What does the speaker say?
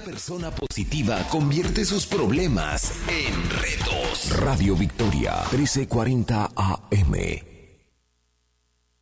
persona positiva convierte sus problemas en retos. Radio Victoria, 1340 AM.